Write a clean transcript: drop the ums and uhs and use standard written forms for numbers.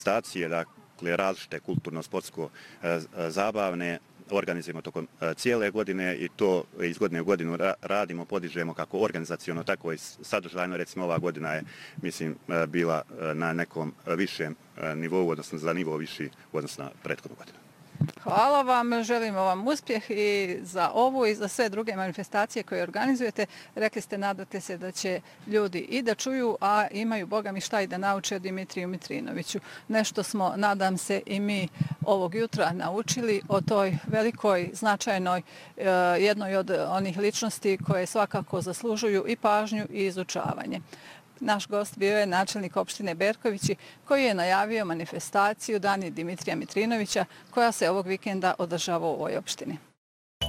manifestacije, dakle različite kulturno-sportsko-zabavne, organizujemo tokom cijele godine i to iz godine u godinu radimo, podižemo kako organizaciono, tako i sadržajno. Recimo ova godina je, mislim, bila na nekom višem nivou, odnosno za nivo viši u odnosu na prethodnu godinu. Hvala vam, želimo vam uspjeh i za ovu i za sve druge manifestacije koje organizujete. Rekli ste, nadate se da će ljudi i da čuju, a imaju, Boga mi, šta i da nauče o Dimitriju Mitrinoviću. Nešto smo, nadam se, i mi ovog jutra naučili o toj velikoj, značajnoj, jednoj od onih ličnosti koje svakako zaslužuju i pažnju i izučavanje. Naš gost bio je načelnik opštine Berkovići koji je najavio manifestaciju Dani Dimitrija Mitrinovića koja se ovog vikenda održava u ovoj opštini.